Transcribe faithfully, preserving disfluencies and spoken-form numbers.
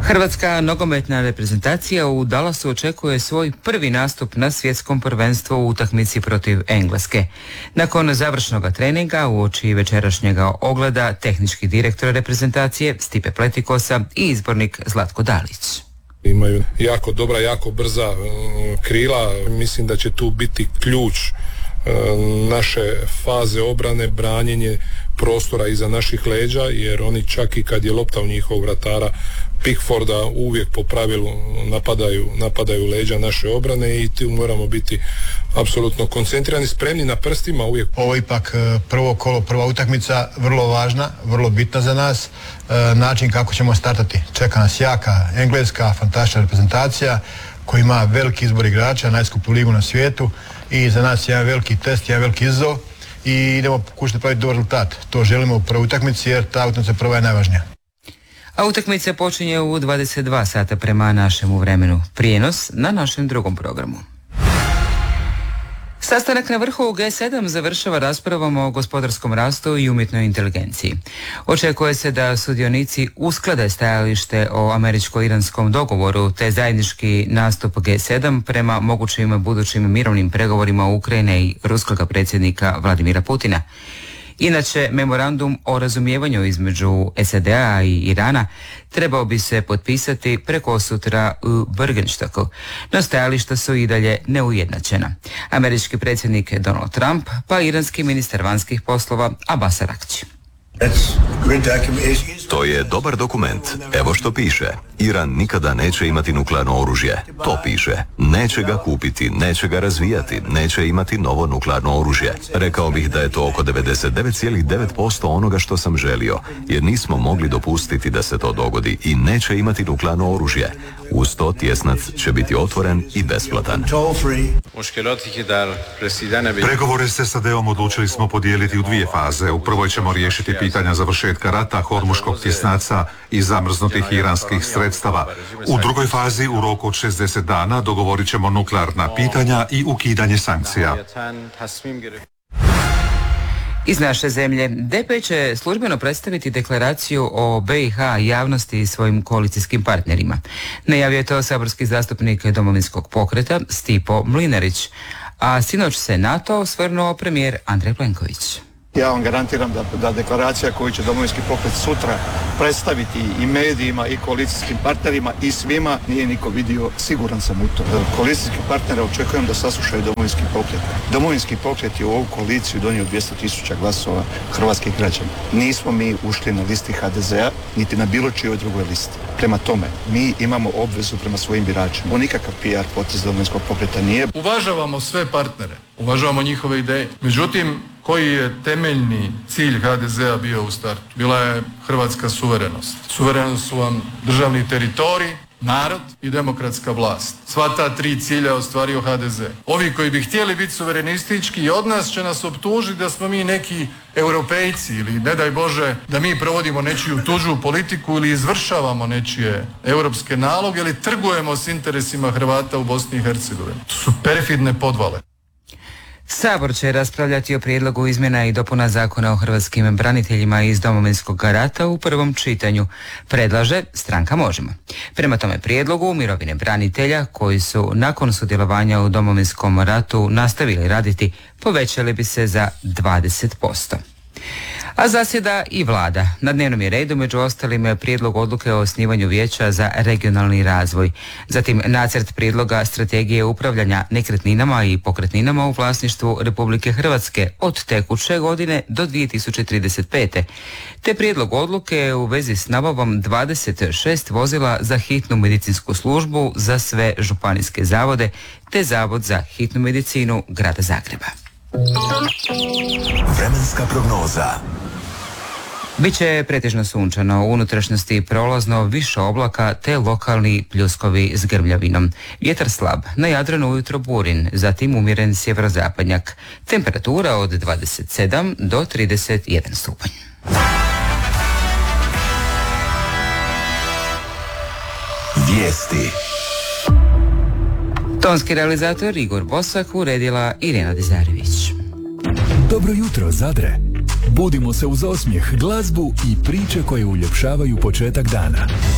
Hrvatska nogometna reprezentacija u Dallasu očekuje svoj prvi nastup na svjetskom prvenstvu u utakmici protiv Engleske. Nakon završnog treninga uoči večerašnjega ogleda tehnički direktor reprezentacije Stipe Pletikosa i izbornik Zlatko Dalić. Imaju jako dobra, jako brza krila. Mislim da će tu biti ključ naše faze obrane, branjenje prostora iza naših leđa, jer oni čak i kad je lopta u njihovog vratara Pickforda uvijek po pravilu napadaju, napadaju leđa naše obrane i tu moramo biti apsolutno koncentrirani, spremni na prstima uvijek. Ovo je ipak prvo kolo, prva utakmica, vrlo važna, vrlo bitna za nas. E, način kako ćemo startati. Čeka nas jaka Engleska, fantastična reprezentacija koja ima veliki izbor igrača, najskuplju ligu na svijetu i za nas je jedan veliki test, jedan veliki izazov i idemo pokušati praviti dobar rezultat. To želimo u prvoj utakmici jer ta utakmica prva je najvažnija. A utakmica počinje u dvadeset dva sata prema našemu vremenu. Prijenos na našem drugom programu. Sastanak na vrhu G sedam završava raspravom o gospodarskom rastu i umjetnoj inteligenciji. Očekuje se da sudionici usklade stajalište o američko-iranskom dogovoru te zajednički nastup G sedam prema mogućim budućim mirovnim pregovorima Ukrajine i ruskog predsjednika Vladimira Putina. Inače, memorandum o razumijevanju između S A D-a i Irana trebao bi se potpisati prekosutra u Bergenstocku, no stajališta su i dalje neujednačena. Američki predsjednik Donald Trump pa iranski ministar vanjskih poslova Abbas Araghchi. To je dobar dokument. Evo što piše. Iran nikada neće imati nuklearno oružje. To piše. Neće ga kupiti, neće ga razvijati, neće imati novo nuklearno oružje. Rekao bih da je to oko devedeset devet zarez devet posto onoga što sam želio, jer nismo mogli dopustiti da se to dogodi i neće imati nuklearno oružje. Uz to tjesnac će biti otvoren i besplatan. Pregovore s S A D-om odlučili smo podijeliti u dvije faze. U prvoj ćemo riješiti pitanja završetka rata, hormuškog tjesnaca i zamrznutih iranskih sredstava. U drugoj fazi, u roku od šezdeset dana, dogovorit ćemo nuklearna pitanja i ukidanje sankcija. Iz naše zemlje, D P će službeno predstaviti deklaraciju o B i H javnosti i svojim koalicijskim partnerima. Najavio je to saborski zastupnik Domovinskog pokreta Stipo Mlinarić, a sinoć se na to osvrnuo premijer Andrej Plenković. Ja vam garantiram da, da deklaracija koju će Domovinski pokret sutra predstaviti i medijima i koalicijskim partnerima i svima nije niko vidio, siguran sam u to. Koalicijski partnere očekujem da saslušaju Domovinski pokret. Domovinski pokret je u ovu koaliciju donio dvjesto tisuća glasova hrvatskih građana. Nismo mi ušli na listi H D Z-a niti na bilo čijoj drugoj listi. Prema tome, mi imamo obvezu prema svojim biračima. Ovo nikakav P R potez Domovinskog pokreta nije. Uvažavamo sve partnere, uvažavamo njihove ideje. Međutim, koji je temeljni cilj H D Z-a bio u startu? Bila je hrvatska suverenost. Suverenost su vam državni teritorij, narod i demokratska vlast. Sva ta tri cilja je ostvario H D Z. Ovi koji bi htjeli biti suverenistički i od nas će nas optužiti da smo mi neki europejci ili ne daj Bože da mi provodimo nečiju tuđu politiku ili izvršavamo nečije europske naloge ili trgujemo s interesima Hrvata u Bosni i Hercegovini. To su perfidne podvale. Sabor će raspravljati o prijedlogu izmjena i dopuna Zakona o hrvatskim braniteljima iz Domovinskog rata u prvom čitanju. Predlaže stranka Možemo. Prema tome prijedlogu mirovine branitelja koji su nakon sudjelovanja u Domovinskom ratu nastavili raditi povećali bi se za dvadeset posto. A zasjeda i vlada. Na dnevnom je redu među ostalim prijedlog odluke o osnivanju vijeća za regionalni razvoj. Zatim nacrt prijedloga strategije upravljanja nekretninama i pokretninama u vlasništvu Republike Hrvatske od tekuće godine do dvije tisuće trideset pete. Te prijedlog odluke u vezi s nabavom dvadeset šest vozila za hitnu medicinsku službu za sve županijske zavode te Zavod za hitnu medicinu Grada Zagreba. Vremenska prognoza. Biće pretežno sunčano, u unutrašnjosti prolazno više oblaka te lokalni pljuskovi s grmljavinom. Vjetar slab, na Jadranu ujutro burin, zatim umjeren sjeverozapadnjak. Temperatura od dvadeset sedam do trideset jedan stupanj. Vijesti. Tonski realizator Igor Bosak, uredila Irena Dizarević. Dobro jutro, Zadre. Budimo se uz osmijeh, glazbu i priče koje uljepšavaju početak dana.